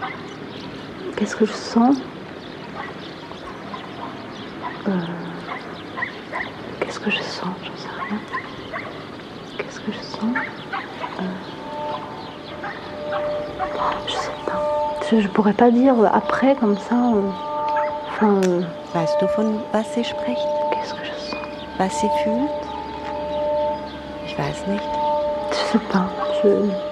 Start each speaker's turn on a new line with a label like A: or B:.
A: Qu'est-ce que je sens? Qu'est-ce que je sens? J'en sais rien. Qu'est-ce que je sens? Je sais pas. Je pourrais pas dire après comme ça.
B: Weißt du, von was sie spricht?
A: Qu'est-ce que je sens?
B: Was sie fühlt? Ich weiß nicht.
A: Je sais pas.